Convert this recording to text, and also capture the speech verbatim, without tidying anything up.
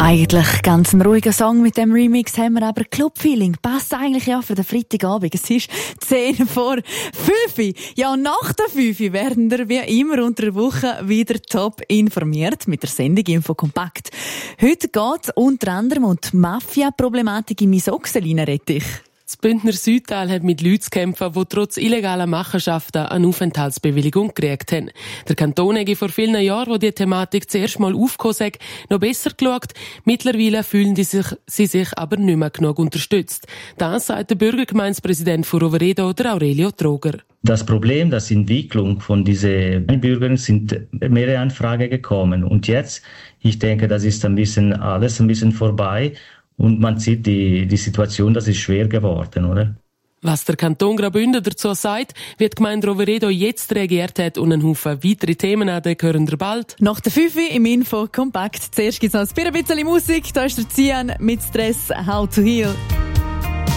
Eigentlich ganz ein ruhiger Song. Mit dem Remix haben wir aber Club-Feeling. Passt eigentlich ja für den Freitagabend. Es ist zehn vor fünf. Ja, und nach der fünf werden wir wie immer unter der Woche wieder top informiert mit der Sendung Info Kompakt. Heute geht es unter anderem um die Mafia-Problematik im Isoxelin-Rettich. Das Bündner Südtal hat mit Leuten zu kämpfen, die trotz illegaler Machenschaften eine Aufenthaltsbewilligung gekriegt haben. Der Kanton hat vor vielen Jahren, wo die Thematik zuerst mal aufgekommen ist, noch besser geschaut. Mittlerweile fühlen die sich, sie sich aber nicht mehr genug unterstützt. Das sagt der Bürgergemeindepräsident von Roveredo, der Aurelio Troger. Das Problem, das Entwicklung von diesen Bürgern sind mehrere Anfragen gekommen. Und jetzt, ich denke, das ist ein bisschen alles ein bisschen vorbei. Und man sieht die, die Situation, das ist schwer geworden, oder? Was der Kanton Graubünden dazu sagt, wie die Gemeinde Roveredo jetzt reagiert hat und einen Haufen weitere Themen an, den hören wir bald. Nach der fünf im Info Kompakt. Zuerst gibt es noch ein bisschen Musik. Da ist der Cian mit Stress How to Heal.